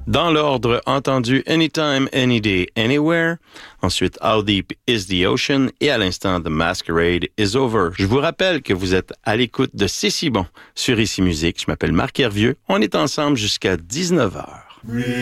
Dans l'ordre, entendu Anytime, Any Day, Anywhere. Ensuite, How Deep is the Ocean. Et à l'instant, The Masquerade is Over. Je vous rappelle que vous êtes à l'écoute de C'est si bon sur Ici Musique. Je m'appelle Marc Hervieux. On est ensemble jusqu'à 19h.